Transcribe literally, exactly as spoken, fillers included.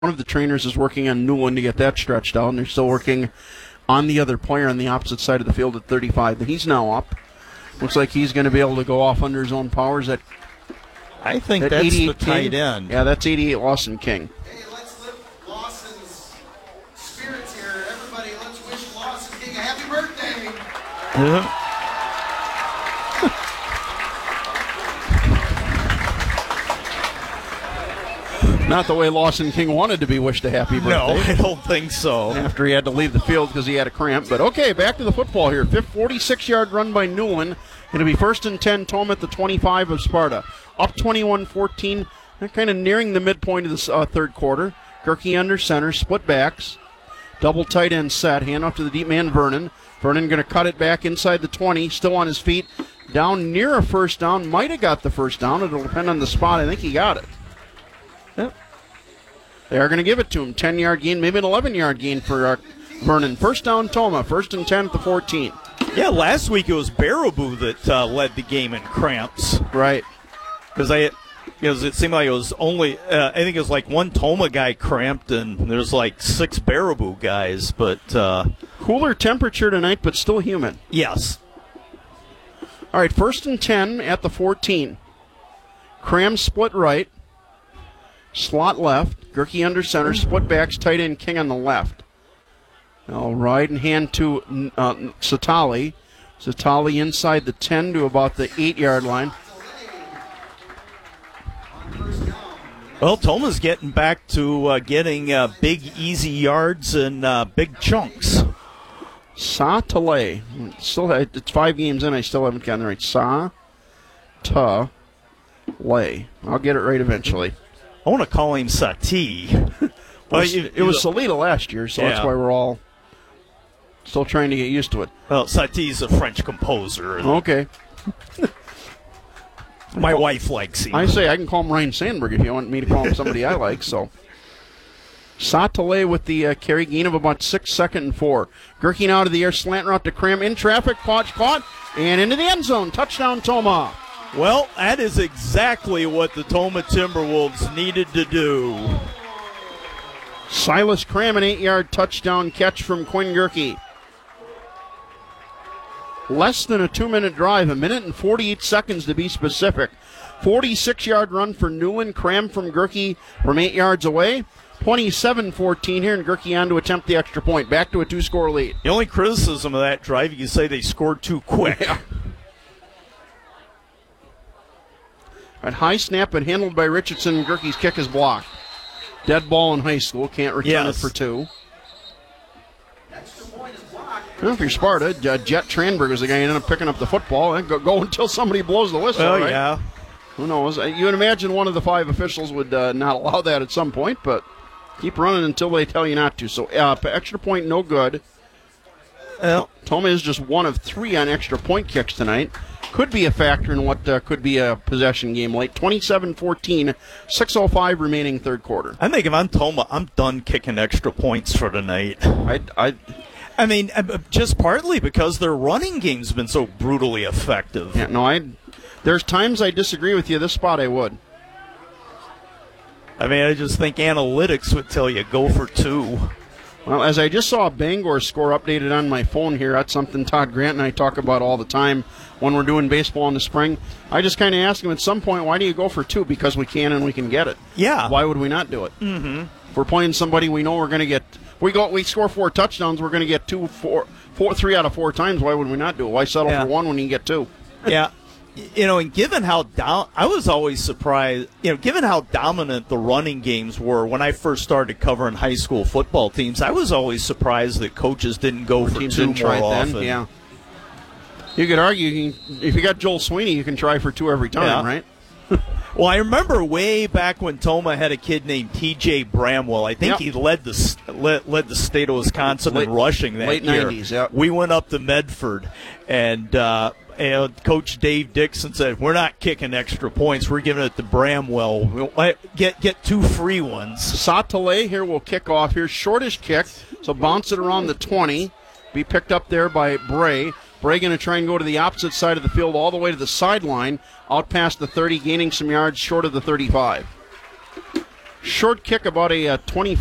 One of the trainers is working on Newland to get that stretched out, and they're still working on the other player on the opposite side of the field at thirty-five. And he's now up. Looks like he's going to be able to go off under his own powers at I think that's the tight end. Yeah, that's eighty-eight Lawson King. Hey, let's lift Lawson's spirits here. Everybody, let's wish Lawson King a happy birthday. Yeah. Not the way Lawson King wanted to be wished a happy birthday. No, I don't think so. After he had to leave the field because he had a cramp. But okay, back to the football here. forty-six-yard run by Newland. It'll be first and ten, Toma at the twenty-five of Sparta. Up twenty-one fourteen. They're kind of nearing the midpoint of the uh, third quarter. Gerke under center, split backs. Double tight end set. Hand off to the deep man, Vernon. Vernon going to cut it back inside the twenty. Still on his feet. Down near a first down. Might have got the first down. It'll depend on the spot. I think he got it. Yep. They are going to give it to him. ten-yard gain, maybe an eleven-yard gain for uh, Vernon. First down, Toma. First and ten at the fourteen. Yeah, last week it was Baraboo that uh, led the game in cramps. Right. Because I, because it seemed like it was only, uh, I think it was like one Toma guy cramped, and there's like six Baraboo guys. But uh, cooler temperature tonight, but still humid. Yes. All right, first and ten at the fourteen. Cram split right. Slot left. Gerke under center. Split backs. Tight end King on the left. All right, and hand to uh, Satali. Satali inside the ten to about the eight-yard line. Well, Toma's getting back to uh, getting uh, big, easy yards and uh, big chunks. Satale. Still, it's five games in. I still haven't gotten it right. Sa-ta-lay. I'll get it right eventually. I want to call him Sati. Well, it, it was Salita last year, so yeah. That's why we're all still trying to get used to it. Well, Sati's a French composer. Okay. My wife likes him. I say I can call him Ryan Sandberg if you want me to call him somebody I like. So, Satale with the uh, carry gain of about six, second and four. Gerke out of the air, slant route to Cram in traffic, caught, caught, and into the end zone. Touchdown, Toma. Well, that is exactly what the Toma Timberwolves needed to do. Silas Cram, an eight-yard touchdown catch from Quinn Gerke. Less than a two-minute drive, a minute and forty-eight seconds to be specific. forty-six-yard run for Newland. Cram from Gerke from eight yards away. twenty-seven fourteen here, and Gerke on to attempt the extra point. Back to a two-score lead. The only criticism of that drive, you can say they scored too quick. Yeah. At high snap and handled by Richardson. Gerke's kick is blocked. Dead ball in high school. Can't return yes. it for two. Well, if you're Sparta, uh, Jet Tranberg was the guy who ended up picking up the football. And go, go until somebody blows the whistle, well, right? yeah. Who knows? You would imagine one of the five officials would uh, not allow that at some point, but keep running until they tell you not to. So uh, extra point, no good. Well, Toma is just one of three on extra point kicks tonight. Could be a factor in what uh, could be a possession game late. twenty-seven fourteen, six oh five remaining third quarter. I think if I'm Toma, I'm done kicking extra points for tonight. I, I, I mean, just partly because their running game's been so brutally effective. Yeah, no, I. There's times I disagree with you. This spot I would. I mean, I just think analytics would tell you go for two. Well, as I just saw Bangor score updated on my phone here, that's something Todd Grant and I talk about all the time when we're doing baseball in the spring. I just kind of ask him at some point, why do you go for two? Because we can and we can get it. Yeah. Why would we not do it? Mm-hmm. If we're playing somebody we know we're going to get, we go, we score four touchdowns, we're going to get two, four, four, three out of four times. Why would we not do it? Why settle yeah. for one when you get two? Yeah. You know, and given how down, I was always surprised, you know, given how dominant the running games were when I first started covering high school football teams, I was always surprised that coaches didn't go for Teams two didn't more try it often. then, yeah. You could argue, you can, if you got Joel Sweeney, you can try for two every time, Yeah. right? Well, I remember way back when Toma had a kid named T J Bramwell. I think Yep. he led the led, led the state of Wisconsin Late- in rushing that late year. nineties, yep. We went up to Medford, and uh, and Coach Dave Dixon said, "We're not kicking extra points. We're giving it to Bramwell. We'll get get two free ones." Satale here will kick off. Here's shortest kick, so bounce it around the twenty. Be picked up there by Bray. Bray going to try and go to the opposite side of the field all the way to the sideline, out past the thirty, gaining some yards short of the thirty-five. Short kick about a uh, twenty